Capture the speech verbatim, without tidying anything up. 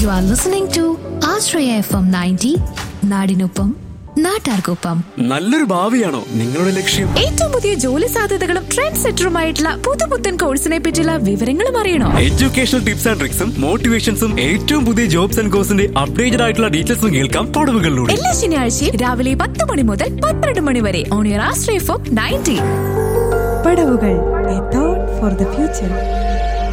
You are listening to Ashraya F M ninety, നാടിനൊപ്പം നാട്ടാർക്കൊപ്പം. നല്ലൊരു ഭാവിയാണോ നിങ്ങളുടെ ലക്ഷ്യം? ഏറ്റവും പുതിയ ജോലി സാധ്യതകളും ട്രെൻഡ് സെറ്ററുമായിട്ടുള്ള പുതുപുത്തൻ കോഴ്സിനെ പറ്റിയുള്ള വിവരങ്ങളും അറിയണോ? എഡ്യൂക്കേഷണൽ ടിപ്സ് ആൻഡ് ട്രിക്സും മോട്ടിവേഷൻസും ഏറ്റവും പുതിയ ജോബ്സ് ആൻഡ് കോഴ്സിന്റെ അപ്ഡേറ്റഡ് ആയിട്ടുള്ള ഡീറ്റെയിൽസും കേൾക്കാം പടവുകളിലൂടെ. എല്ലാ ശനിയാഴ്ചയും രാവിലെ പത്ത് മണി മുതൽ പന്ത്രണ്ട് മണി വരെ on your Ashraya F M ninety. പടവുകൾ, a thought for the future.